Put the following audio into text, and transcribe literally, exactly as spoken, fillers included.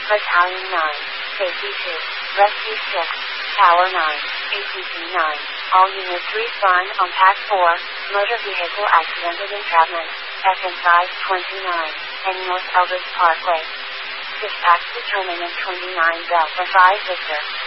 Battalion nine, Safety two, Rescue six, Tower nine, A T P nine. All units respawn on Path four, Motor Vehicle Accidental Entrapment, F N five twenty-nine, and North Elbridge Parkway. Dispatch Determinant twenty-nine Delta five Victor.